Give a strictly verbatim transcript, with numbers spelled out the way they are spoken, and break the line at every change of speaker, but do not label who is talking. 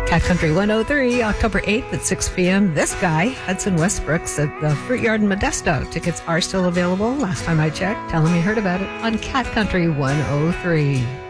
Cat Country one oh three, October eighth at six p.m. This guy, Hudson Westbrooks at the Fruit Yard in Modesto. Tickets are still available. Last time I checked, tell him you heard about it on Cat Country one oh three.